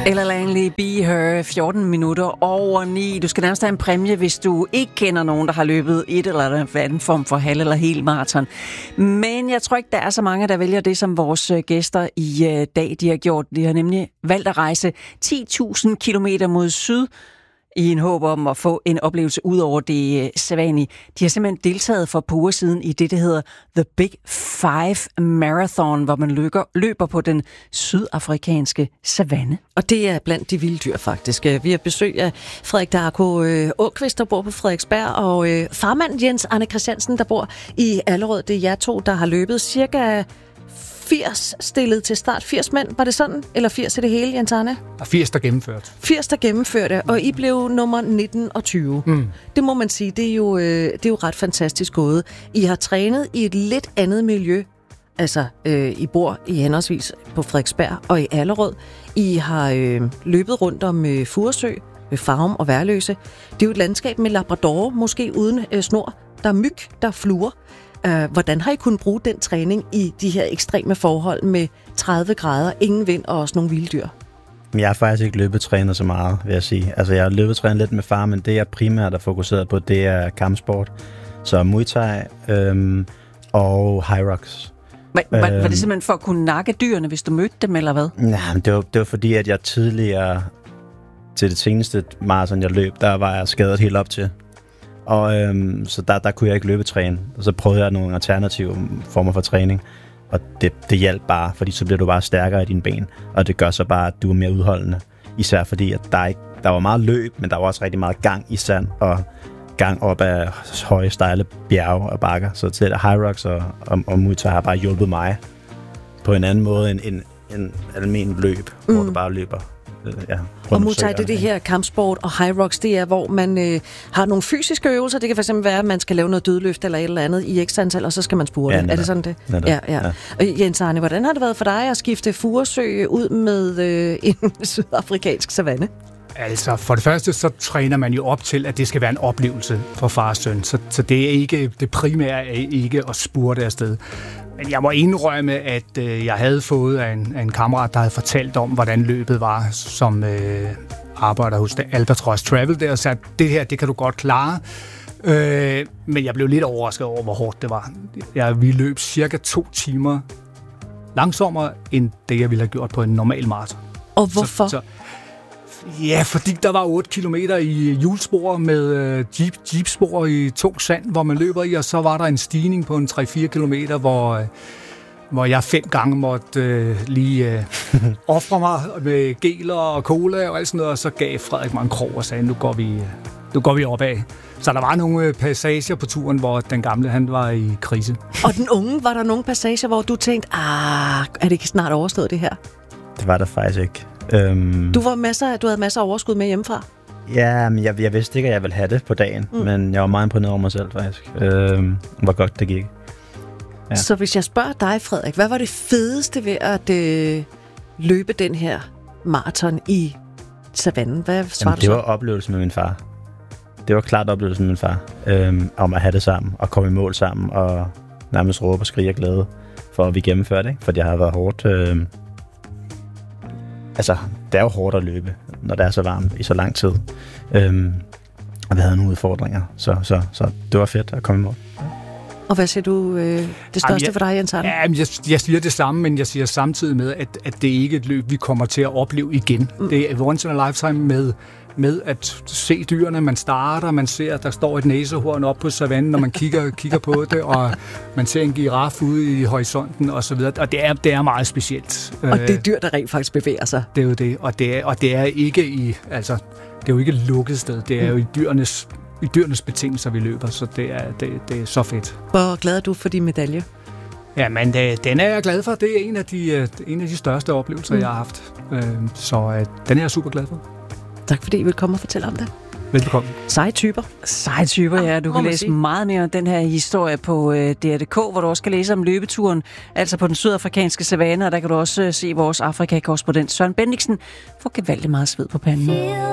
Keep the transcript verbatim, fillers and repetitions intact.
Ella Langley, Be Her, fjorten minutter over ni. Du skal nærmest have en præmie, hvis du ikke kender nogen, der har løbet et eller andet form for halv- eller hel maraton. Men jeg tror ikke, der er så mange, der vælger det, som vores gæster i dag de har gjort. De har nemlig valgt at rejse ti tusind kilometer mod syd, i en håb om at få en oplevelse ud over det sædvanlige. De har simpelthen deltaget for på uger siden i det, der hedder The Big Five Marathon, hvor man løber, løber på den sydafrikanske savanne. Og det er blandt de vilde dyr, faktisk. Vi har besøg af Frederik Darko øh, Åkvist, der bor på Frederiksberg, og øh, farmand Jens Arne Christiansen, der bor i Allerød. Det er jer to, der har løbet cirka firs stillet til start. firs mænd, var det sådan? Eller firs i det hele, Jens Arne? Og firs, der gennemførte. firs, der gennemførte, og I blev nummer nitten og tyve. Mm. Det må man sige, det er, jo, øh, det er jo ret fantastisk gået. I har trænet i et lidt andet miljø. Altså, øh, I bor i henholdsvis på Frederiksberg og i Allerød. I har øh, løbet rundt om øh, Furesø, ved Farum og Værløse. Det er jo et landskab med labrador, måske uden øh, snor. Der er myg, der er fluer. Uh, hvordan har I kunnet bruge den træning i de her ekstreme forhold med tredive grader, ingen vind og også nogle vilde dyr? Jeg har faktisk ikke løbetrænet så meget, vil jeg sige. Altså, jeg har løbetrænet lidt med far, men det jeg primært er fokuseret på, det er kampsport. Så Muay Thai øhm, og High Rocks. Var, var, øhm, var det simpelthen for at kunne nakke dyrene, hvis du mødte dem, eller hvad? Nej, det var, det var fordi, at jeg tidligere, til det seneste maraton, jeg løb, der var jeg skadet helt op til. Og øhm, så der, der kunne jeg ikke løbetræne. Og så prøvede jeg nogle alternative former for træning. Og det, det hjalp bare, fordi så bliver du bare stærkere i dine ben. Og det gør så bare, at du er mere udholdende. Især fordi, at der, ikke, der var meget løb, men der var også rigtig meget gang i sand. Og gang op ad høje, stejle bjerge og bakker. Så til High Rocks og, og, og Muay Thai har bare hjulpet mig på en anden måde end en, en almindelig løb, mm. hvor du bare løber. Ja, og Muay Thai, det er det her kampsport, og High Rocks, det er, hvor man øh, har nogle fysiske øvelser. Det kan fx være, at man skal lave noget dødløft eller et eller andet i ekstra antal, og så skal man spurte. Ja, er det sådan det? Netop. Ja, ja. ja. Og Jens Arne, hvordan har det været for dig at skifte Furesø ud med øh, en sydafrikansk savanne? Altså, for det første, så træner man jo op til, at det skal være en oplevelse for far og søn. Så, så det er ikke, det primære er ikke at spurte afsted. Men jeg må indrømme, at øh, jeg havde fået af en, af en kammerat, der havde fortalt om, hvordan løbet var, som øh, arbejder hos Albatros Travel der, og sagde, det her, det kan du godt klare. Øh, men jeg blev lidt overrasket over, hvor hårdt det var. Jeg, vi løb cirka to timer langsommere, end det, jeg ville have gjort på en normal maraton. Og hvorfor? Så, så, ja, fordi der var otte kilometer i hjulspor med øh, jeep, jeepspor i tung sand, hvor man løber i, og så var der en stigning på en tre til fire kilometer, hvor, øh, hvor jeg fem gange måtte øh, lige øh, ofre mig med geler og cola og alt sådan noget, og så gav Frederik mig en krog og sagde, nu går vi, nu går vi opad. Så der var nogle øh, passager på turen, hvor den gamle, han var i krise. Og den unge, var der nogle passager, hvor du tænkte, ah, er det ikke snart overstået det her? Det var der faktisk ikke. Um, du, var masser, du havde masser af overskud med hjemmefra? Ja, men jeg, jeg vidste ikke, at jeg ville have det på dagen, mm. men jeg var meget imponeret over mig selv, faktisk. Um, hvor godt det gik. Ja. Så hvis jeg spørger dig, Frederik, hvad var det fedeste ved at øh, løbe den her maraton i savannen? Hvad svarer Jamen, du det så? var oplevelsen med min far. Det var klart oplevelsen med min far. Um, om at have det sammen, og komme i mål sammen, og nærmest råbe og skrige af glæde, for at vi gennemførte det, for det har været hårdt. Øh, Altså, det er jo hårdt at løbe, når det er så varmt i så lang tid. Øhm, og vi havde nogle udfordringer, så, så, så det var fedt at komme i mål. Og hvad siger du, øh, det største Jamen, jeg, for dig, Jens Arne? Ja, jeg, jeg siger det samme, men jeg siger samtidig med, at, at det ikke er et løb, vi kommer til at opleve igen. Mm. Det er once in a lifetime med, med at se dyrene. Man starter, man ser, at der står et næsehorn op på savannen, når man kigger, kigger på det, og man ser en giraf ude i horisonten og så videre. Og det er, det er meget specielt. Og det er dyr, der rent faktisk bevæger sig. Det er jo det, og det er, og det er ikke i, altså, det er jo ikke et lukket sted. Det er jo i dyrenes, i dyrenes betingelser, vi løber, så det er, det, det er så fedt. Hvor glad er du for din medalje? Ja, men den er jeg glad for. Det er en af de, en af de største oplevelser, mm. jeg har haft. Så den er jeg super glad for. Tak fordi I vil komme og fortælle om det. Velbekomme. Seje typer. Seje typer, ja. Du kan læse sige. meget mere om den her historie på D R punktum d k, hvor du også kan læse om løbeturen, altså på den sydafrikanske savanne, og der kan du også se vores Afrika-korrespondent Søren Bendiksen få gevaldigt meget sved på panden.